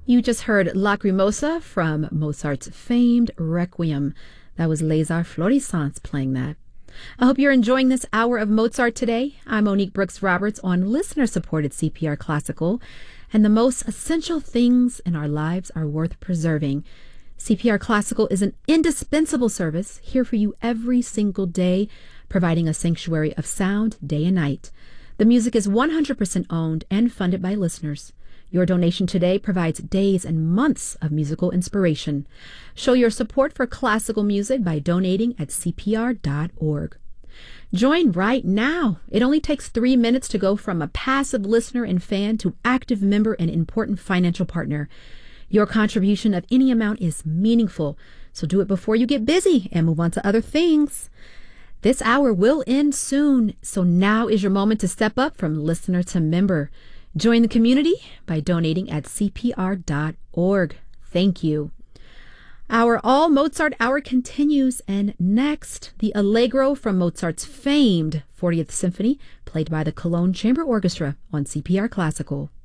You just heard Lacrimosa from Mozart's famed Requiem. That was Les Arts Florissants playing that. I hope you're enjoying this hour of Mozart today. I'm Monique Brooks Roberts on listener-supported CPR Classical, and the most essential things in our lives are worth preserving. CPR Classical is an indispensable service here for you every single day, providing a sanctuary of sound day and night. The music is 100% owned and funded by listeners. Your donation today provides days and months of musical inspiration. Show your support for classical music by donating at cpr.org. Join right now. It only takes 3 minutes to go from a passive listener and fan to active member and important financial partner. Your contribution of any amount is meaningful, so do it before you get busy and move on to other things. This hour will end soon, so now is your moment to step up from listener to member. Join the community by donating at cpr.org. Thank you. Our All Mozart Hour continues, and next, the Allegro from Mozart's famed 40th Symphony, played by the Cologne Chamber Orchestra on CPR Classical.